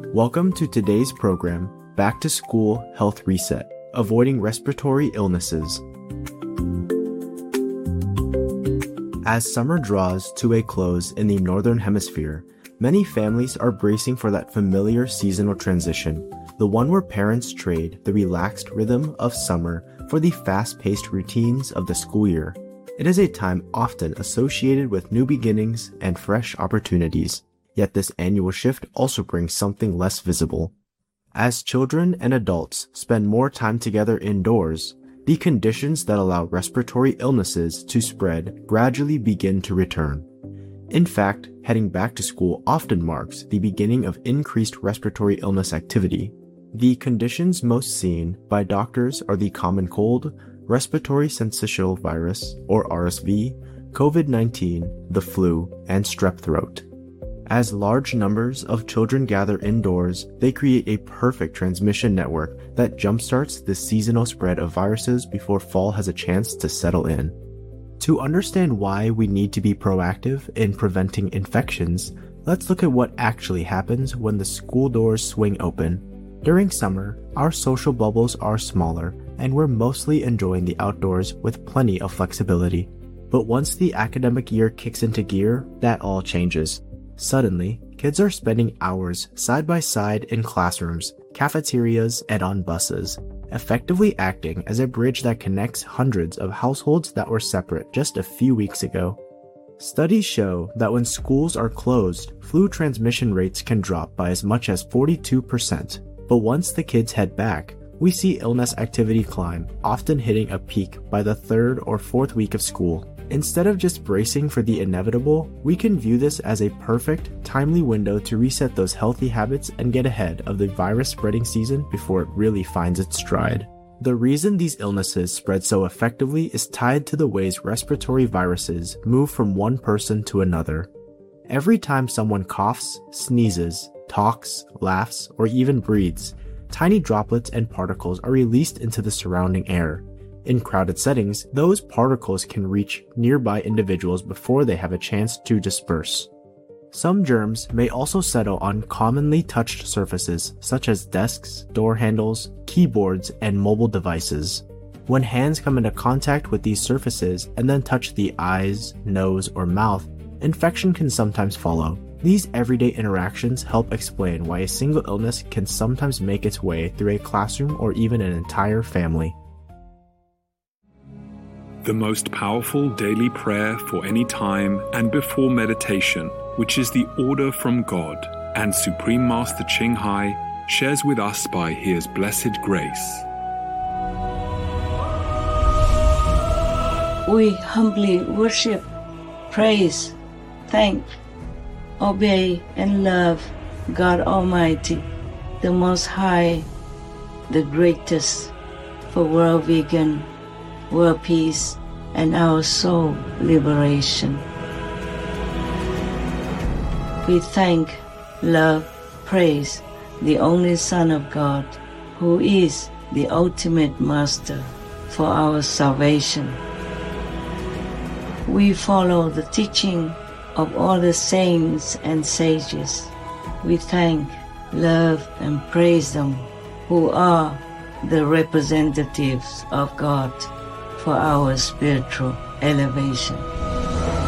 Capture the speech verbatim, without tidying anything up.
Welcome to today's program, Back to School Health Reset, Avoiding Respiratory Illnesses. As summer draws to a close in the Northern Hemisphere, many families are bracing for that familiar seasonal transition, the one where parents trade the relaxed rhythm of summer for the fast-paced routines of the school year. It is a time often associated with new beginnings and fresh opportunities. Yet this annual shift also brings something less visible. As children and adults spend more time together indoors, the conditions that allow respiratory illnesses to spread gradually begin to return. In fact, heading back to school often marks the beginning of increased respiratory illness activity. The conditions most seen by doctors are the common cold, respiratory syncytial virus, or R S V, COVID nineteen, the flu, and strep throat. As large numbers of children gather indoors, they create a perfect transmission network that jumpstarts the seasonal spread of viruses before fall has a chance to settle in. To understand why we need to be proactive in preventing infections, let's look at what actually happens when the school doors swing open. During summer, our social bubbles are smaller, and we're mostly enjoying the outdoors with plenty of flexibility. But once the academic year kicks into gear, that all changes. Suddenly, kids are spending hours side by side in classrooms, cafeterias, and on buses, effectively acting as a bridge that connects hundreds of households that were separate just a few weeks ago. Studies show that when schools are closed, flu transmission rates can drop by as much as forty-two percent. But once the kids head back, we see illness activity climb, often hitting a peak by the third or fourth week of school. Instead of just bracing for the inevitable, we can view this as a perfect, timely window to reset those healthy habits and get ahead of the virus spreading season before it really finds its stride. The reason these illnesses spread so effectively is tied to the ways respiratory viruses move from one person to another. Every time someone coughs, sneezes, talks, laughs, or even breathes, tiny droplets and particles are released into the surrounding air. In crowded settings, those particles can reach nearby individuals before they have a chance to disperse. Some germs may also settle on commonly touched surfaces, such as desks, door handles, keyboards, and mobile devices. When hands come into contact with these surfaces and then touch the eyes, nose, or mouth, infection can sometimes follow. These everyday interactions help explain why a single illness can sometimes make its way through a classroom or even an entire family. The most powerful daily prayer for any time and before meditation, which is the order from God, and Supreme Master Ching Hai shares with us by His blessed grace. We humbly worship, praise, thank, obey, and love God Almighty, the Most High, the greatest, for world vegan, world peace, and our soul liberation. We thank, love, praise the only Son of God, who is the ultimate Master for our salvation. We follow the teaching of all the saints and sages. We thank, love, and praise them, who are the representatives of God for our spiritual elevation.